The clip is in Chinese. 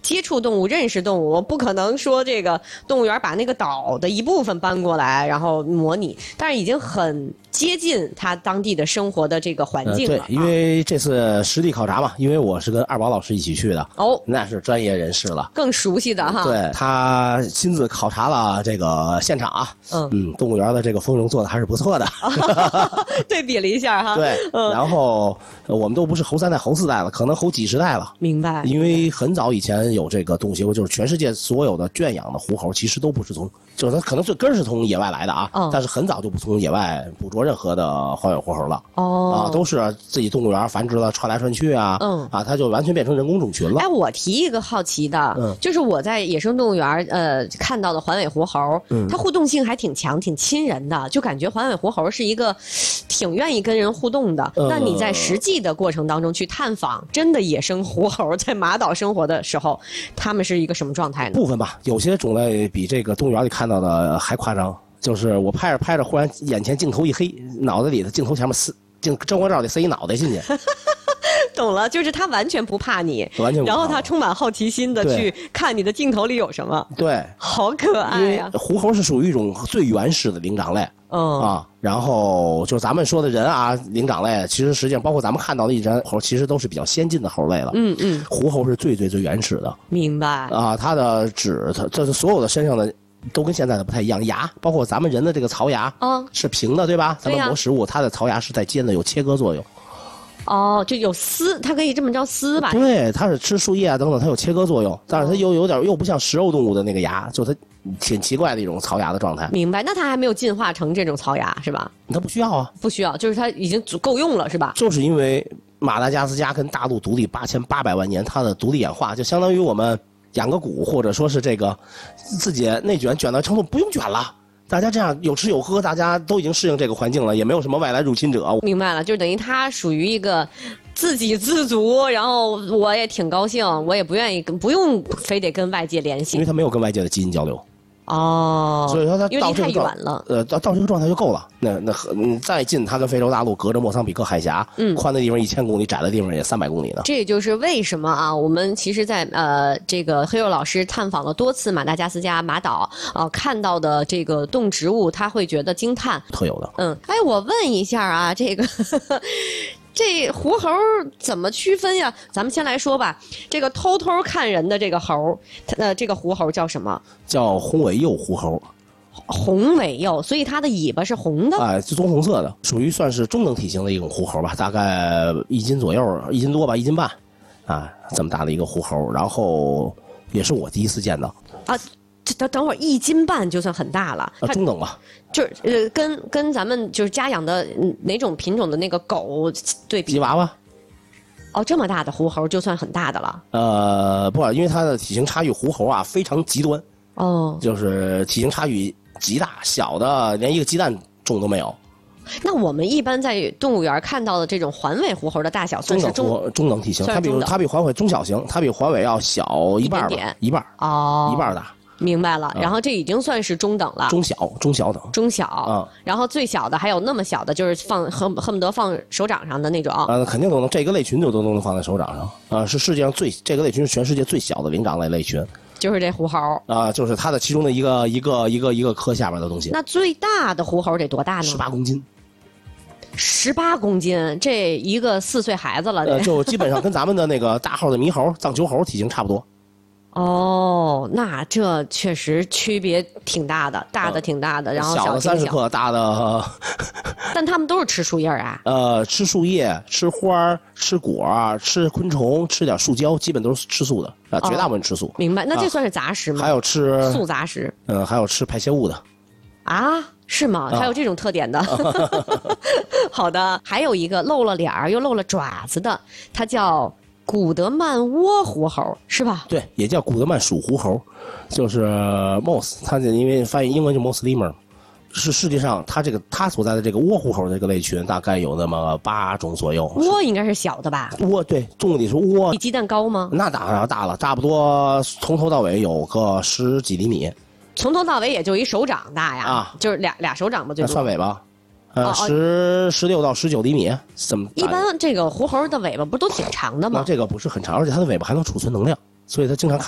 接触动物、认识动物，不可能说这个动物园把那个岛的一部分搬过来，然后模拟，但是已经很接近它当地的生活的这个环境了。 对，因为这次实地考察嘛，因为我是跟二宝老师一起去的， 哦， 那是专业人士了， 更熟悉的哈。 对，他亲自考察了这个现场啊，动物园的这个丰容做的还是不错的， 对比了一下哈。 对，然后我们都不是猴3代、猴4代了，可能猴几十代了。 明白。 因为很早以前有这个动物协会，就是全世界所有的圈养的狐猴，其实都不是从，就是它可能最根是从野外来的啊，但是很早就不从野外捕捉任何的环尾狐猴了。都是自己动物园繁殖了，串来串去啊，它就完全变成人工种群了。 哎，我提一个好奇的，就是我在野生动物园看到的环尾狐猴，它互动性还挺强，挺亲人的，就感觉环尾狐猴是一个挺愿意跟人互动的。那你在实际的过程当中去探访真的野生狐猴在马岛生活的时候，他们是一个什么状态呢？ 部分吧，有些种类比这个动物园里看到的还夸张。就是我拍着拍着，忽然眼前镜头一黑，脑子里的镜头前面灯光罩里塞一脑袋进去。 懂了，就是他完全不怕你， 完全不怕， 然后他充满好奇心的去看你的镜头里有什么。 对， 好可爱呀！ 狐猴是属于一种最原始的灵长类。然后就咱们说的人啊，灵长类，其实实际上包括咱们看到的一只猴，其实都是比较先进的猴类了。狐猴是最原始的。 明白啊，它的这是所有的身上的。都跟现在的不太一样，牙包括咱们人的这个槽牙，是平的，对吧？咱们磨食物，它的槽牙是在尖的，有切割作用。 就有丝，它可以这么着丝吧？ 对，它是吃树叶啊等等，它有切割作用，但是它有点又不像食肉动物的那个牙，就它挺奇怪的一种槽牙的状态。 明白，那它还没有进化成这种槽牙是吧？ 它不需要啊， 不需要，就是它已经够用了是吧？ 就是因为马达加斯加跟大陆独立8800万年，它的独立演化就相当于我们。养个蛊，或者说是这个自己内卷到程度不用卷了，大家这样有吃有喝，大家都已经适应这个环境了，也没有什么外来入侵者。 明白了，就等于它属于一个自给自足，然后我也挺高兴，我也不愿意不用非得跟外界联系， 因为它没有跟外界的基因交流。所以说它因为离太远了， 到这个状态就够了。再近，它跟非洲大陆隔着莫桑比克海峡，宽的地方1000公里，窄的地方也300公里呢。 这也就是为什么啊，我们其实在这个黑肉老师探访了多次马达加斯加马岛看到的这个动植物，他会觉得惊叹， 特有的。 我问一下啊，这个。这狐猴怎么区分呀？咱们先来说吧，这个偷偷看人的这个猴，这个狐猴叫什么？ 叫红尾鼬狐猴。 红尾鼬，所以它的尾巴是红的。 是棕红色的，属于算是中等体型的一种狐猴吧，大概1斤左右，1斤多吧，1斤半，这么大的一个狐猴，然后也是我第一次见到。 等会儿1斤半就算很大了， 中等吧。 就是跟咱们就是家养的哪种品种的那个狗对比。 吉娃娃。 这么大的狐猴就算很大的了。 不，因为它的体型差异，狐猴啊非常极端。就是体型差异极大，小的连一个鸡蛋重都没有。 那我们一般在动物园看到的这种环尾狐猴的大小算是中等体型，它比环尾中小型，它比环尾要小一半吧，一半大。 明白了，然后这已经算是中等了， 中小等， 中小，然后最小的还有那么小的，就是恨不得放手掌上的那种。 肯定都能，这个类群都能放在手掌上。是世界上这个类群是全世界最小的灵长类群。 就是这狐猴就是它的其中的一个科下边的东西。 那最大的狐猴得多大呢 ？18公斤。 18公斤，这一个4岁孩子了。 就基本上跟咱们的那个大号的猕猴、藏球猴体型差不多。 那这确实区别挺大的，大的挺大的，然后小的30克，大的。 但他们都是吃树叶啊？ 吃树叶、吃花、吃果、吃昆虫、吃点树胶，基本都是吃素的绝大部分吃素。 明白，那这算是杂食吗？ 还有吃素杂食。 还有吃排泄物的。 是吗？还有这种特点的。好的，还有一个露了脸儿又露了爪子的，它叫古德曼窝狐猴，是吧？ 对，也叫古德曼属狐猴，就是 mouse， 它因为翻译英文就 mouse lemur， 是世界上它所在的这个窝狐猴这个类群，大概有那么8种左右。 窝应该是小的吧？ 窝对，重点是窝。 比鸡蛋高吗？ 那当然大了，差不多从头到尾有个10几厘米。 从头到尾也就一手掌大呀，就是俩手掌吧，最多。 算尾巴。16到19厘米，这么大。 一般这个狐猴的尾巴不都挺长的吗？ 那这个不是很长，而且它的尾巴还能储存能量，所以它经常